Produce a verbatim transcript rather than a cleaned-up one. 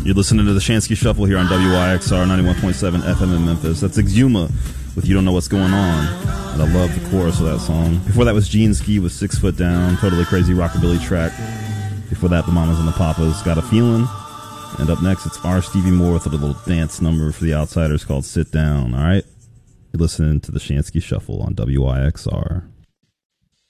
You're listening to the Shansky Shuffle here on W I X R ninety-one point seven F M in Memphis. That's Exuma with You Don't Know What's Going On. And I love the chorus of that song. Before that was Gene Ski with Six Foot Down. Totally crazy rockabilly track. Before that, the Mamas and the Papas, Got a Feeling. And up next, it's R. Stevie Moore with a little dance number for the outsiders called Sit Down. All right? You're listening to the Shansky Shuffle on W I X R.